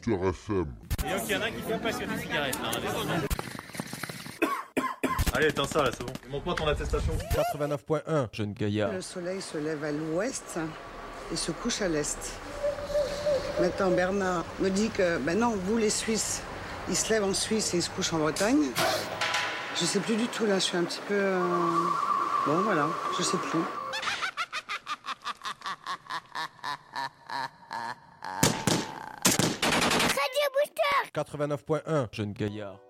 Booster FM. Et donc il y en a qui sont passionnés de cigarettes, là, Allez, éteins ça là, c'est bon. Montre-moi ton attestation. 89.1, jeune gaillard. Le soleil se lève à l'ouest et se couche à l'est. Maintenant, Bernard me dit que, ben non, vous les Suisses, ils se lèvent en Suisse et ils se couchent en Bretagne. Je sais plus du tout là, je suis un petit peu... Bon, voilà, je sais plus. Radio Booster 89.1, jeune gaillard.